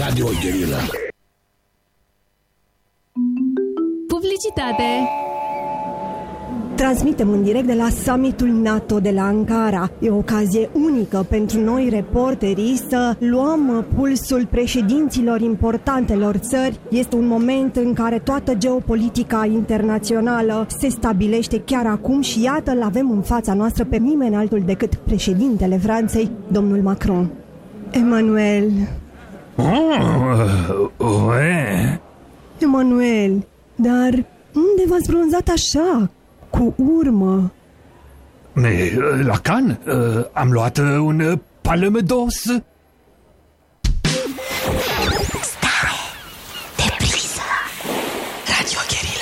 Radio Guerilla. Publicitate. Transmitem în direct de la summitul NATO de la Ankara. E o ocazie unică pentru noi, reporterii, să luăm pulsul președinților importantelor țări. Este un moment în care toată geopolitica internațională se stabilește chiar acum și iată, îl avem în fața noastră pe nimeni altul decât președintele Franței, domnul Macron. Emmanuel. Emmanuel, dar unde v-ați bronzat așa? Cu urmă. La Cannes am luat un Palme d'Or